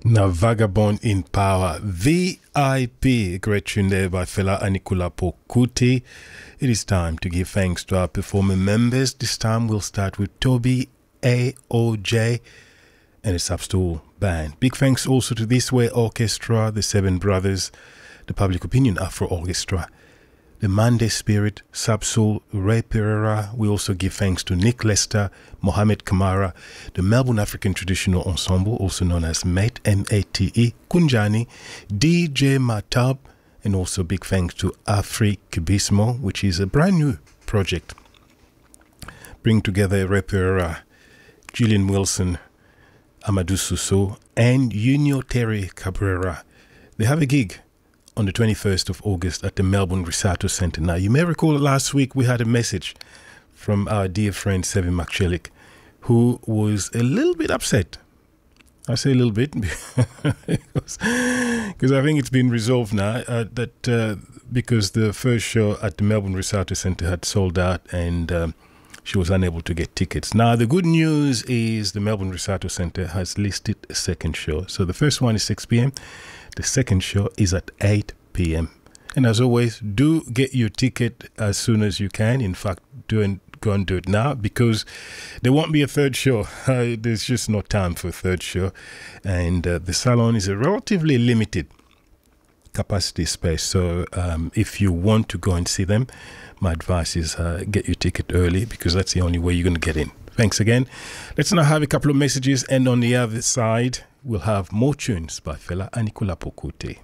Now, Vagabond in Power, VIP, great tune there by Fela Anikulapo Kuti. It is time to give thanks to our performing members. This time we'll start with Toby AOJ and the Substool Band. Big thanks also to This Way Orchestra, the Seven Brothers, the Public Opinion Afro Orchestra, the Monday Spirit, Subsoul, Ray Pereira. We also give thanks to Nick Lester, Mohamed Kamara, the Melbourne African Traditional Ensemble, also known as MATE, M-A-T-E, Kunjani, DJ Matab, and also big thanks to Afri Kubismo, which is a brand new project. Bring together Ray Pereira, Julian Wilson, Amadou Suso, and Junio Terry Cabrera. They have a gig on the 21st of August at the Melbourne Risato Centre. Now, you may recall last week we had a message from our dear friend Sevin McChellick, who was a little bit upset. I say a little bit because I think it's been resolved now that because the first show at the Melbourne Risato Centre had sold out and she was unable to get tickets. Now, the good news is the Melbourne Risato Centre has listed a second show. So the first one is 6 p.m. The second show is at 8 p.m. And as always, do get your ticket as soon as you can. In fact, go and do it now because there won't be a third show. There's just no time for a third show. And the salon is a relatively limited capacity space. So if you want to go and see them, my advice is get your ticket early because that's the only way you're going to get in. Thanks again. Let's now have a couple of messages. And on the other side, we'll have more tunes by Fela Anikulapo Kuti.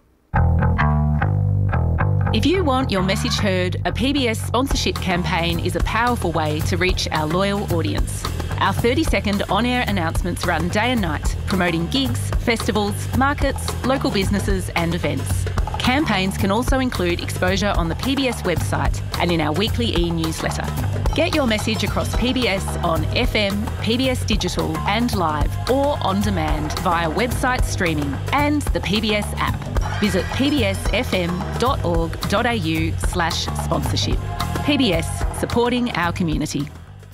If you want your message heard, a PBS sponsorship campaign is a powerful way to reach our loyal audience. Our 30-second on-air announcements run day and night, promoting gigs, festivals, markets, local businesses and events. Campaigns can also include exposure on the PBS website and in our weekly e-newsletter. Get your message across PBS on FM, PBS Digital and live or on demand via website streaming and the PBS app. Visit pbsfm.org.au/sponsorship. PBS, supporting our community.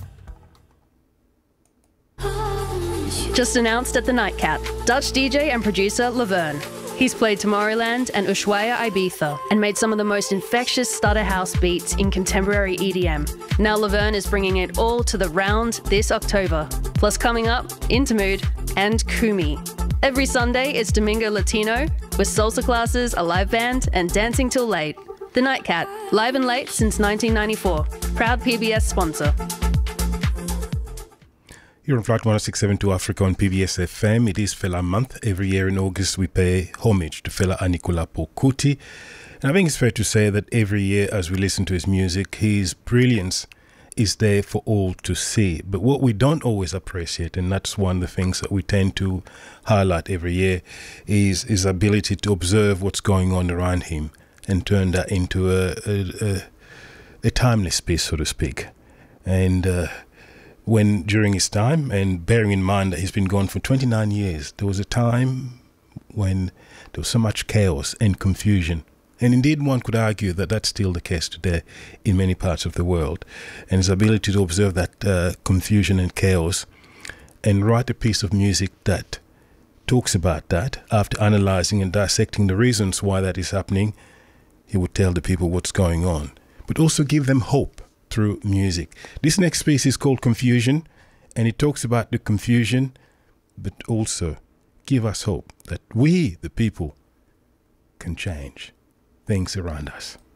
Just announced at the Nightcap, Dutch DJ and producer Laverne. He's played Tomorrowland and Ushuaia Ibiza and made some of the most infectious starter house beats in contemporary EDM. Now Laverne is bringing it all to the round this October. Plus coming up, Intermood and Kumi. Every Sunday it's Domingo Latino with salsa classes, a live band and dancing till late. The Nightcat, live and late since 1994. Proud PBS sponsor. You're on Flight 1672 Africa on PBS FM. It is Fela Month. Every year in August, we pay homage to Fela Anikulapo Kuti. And I think it's fair to say that every year as we listen to his music, his brilliance is there for all to see. But what we don't always appreciate, and that's one of the things that we tend to highlight every year, is his ability to observe what's going on around him and turn that into a timeless piece, so to speak. And when during his time, and bearing in mind that he's been gone for 29 years, there was a time when there was so much chaos and confusion. And indeed, one could argue that that's still the case today in many parts of the world. And his ability to observe that confusion and chaos and write a piece of music that talks about that, after analyzing and dissecting the reasons why that is happening, he would tell the people what's going on, but also give them hope through music. This next piece is called Confusion, and it talks about the confusion, but also give us hope that we, the people, can change things around us.